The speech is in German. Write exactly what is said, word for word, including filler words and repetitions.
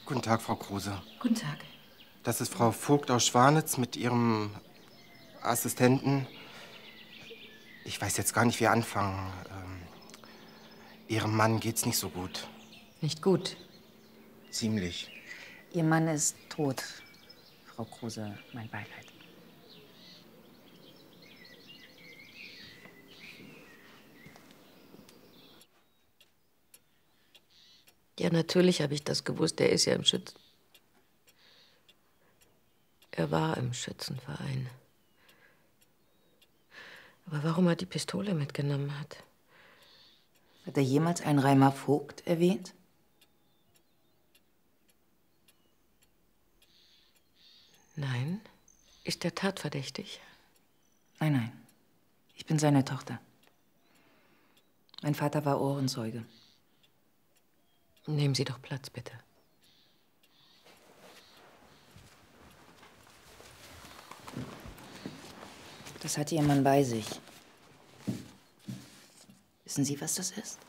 Guten Tag, Frau Kruse. Guten Tag. Das ist Frau Vogt aus Schwanitz mit ihrem Assistenten. Ich weiß jetzt gar nicht, wie anfangen. Ähm, ihrem Mann geht's nicht so gut. Nicht gut. Ziemlich. Ihr Mann ist tot, Frau Kruse. Mein Beileid. Ja, natürlich habe ich das gewusst. Er ist ja im Schützen. Er war im Schützenverein. Aber warum er die Pistole mitgenommen hat? Hat er jemals einen Reimer Vogt erwähnt? Nein. Ist er tatverdächtig? Nein, nein. Ich bin seine Tochter. Mein Vater war Ohrenzeuge. Nehmen Sie doch Platz, bitte. Das hatte Ihr Mann bei sich. Wissen Sie, was das ist?